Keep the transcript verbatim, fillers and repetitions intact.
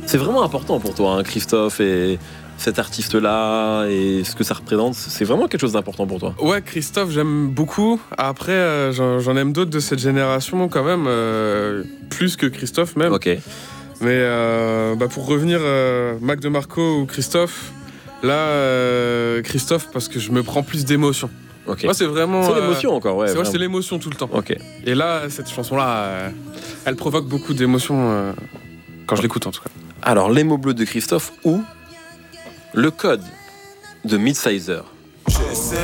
C'est vraiment important pour toi, hein, Christophe, et cet artiste-là, et ce que ça représente. C'est vraiment quelque chose d'important pour toi. Ouais, Christophe, j'aime beaucoup. Après, euh, j'en, j'en aime d'autres de cette génération quand même, euh, plus que Christophe même. Ok. Mais euh, bah pour revenir, euh, Mac DeMarco ou Christophe, là, euh, Christophe, parce que je me prends plus d'émotion. Ok. Moi, c'est vraiment. C'est l'émotion euh, encore, ouais. C'est, ouais, vraiment. c'est l'émotion tout le temps. Ok. Et là, cette chanson-là, euh, elle provoque beaucoup d'émotions euh, quand je l'écoute en tout cas. Alors, les mots bleus de Christophe ou le code de Midsizer.